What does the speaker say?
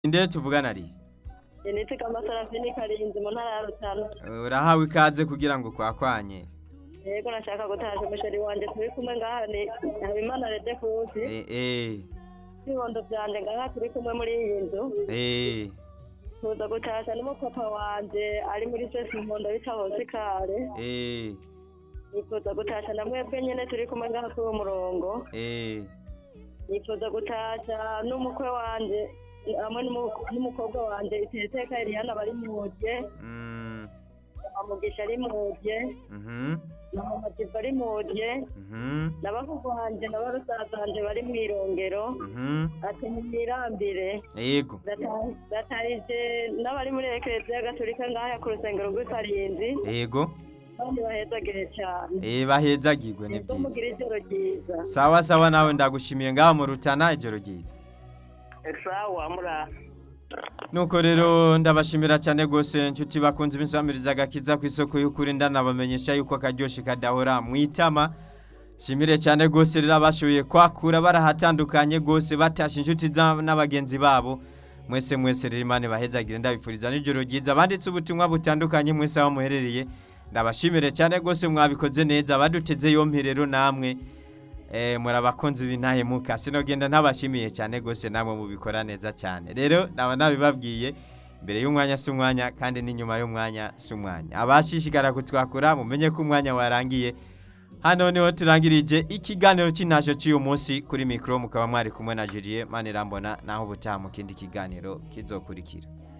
Inde tuvugana ari? Jeniteka Amasarafini Karinzi mu ntara ya Rutana. Urahawe ikaze kugira ngo kwakwanye. Yego nashaka gutaha umusheri wanje turi kumwe ngaha ni Habimana Rede Kuzi. Ibibondo vyanje ngaha turi kumwe muri iyi nzu. Tuza gutasha n'umupapa wanje ari muri Sesi Mpondo bita Hosikare. Nifuza gutasha na mwebwe nyene turi kumwe ngaha kuri uwo murongo. Nifuza gutasha n'umukwe wanje hamwe n'umukobwa wanje Iteteka Eliana bari muje. Amugisha ari muje. Namamaji bari muje. Nabavuga wanje n'abarusazanje bari mwirongero. Ati mwirambire. Yego. Datarije n'abari muri Eklezia Gatolika ngaha ku rusengero rw'Ikarinzi. Yego. Kandi bahezagire cyane. Bahezagirwe ni byiza. Mugira ijoro ryiza. Sawa sawa nawe ndagushimiye ngaho mu Rutana ijoro ryiza. Sawa mura. Nuko rero ndabashimira cyane gose inshuti bakunze binsamiriza gakiza ku isoko y'ukuri ndanabamenyesha yuko karyoshye kadahora mwitama. Shimire cyane gose rero abashoboye kwakura barahatandukanye gose batasha inshuti n'abagenzi babo. Mwese rero Imana bahezagire ndabifuriza n'ijoro ryiza banditse ubutumwa butandukanye mwese aho muherereye. Ndabashimire cyane gose mwabikoze neza baduteze yompi rero namwe murabakonzi bintahe muka sinogenda ntabashimiye cyane gose namwe mubikora neza cyane rero naba nabibabwiye mbere y'umwanya s'umwanya kandi n'inyuma y'umwanya s'umwanya abashishikara kutwakura mumenye ko umwanya warangiye hano niho turangirije ikiganiro cy'intasho cy'uyu munsi kuri mikro mukaba mwari kumwe na Julien Manirambona naho butaha mu kindi kiganiro kizokurikira.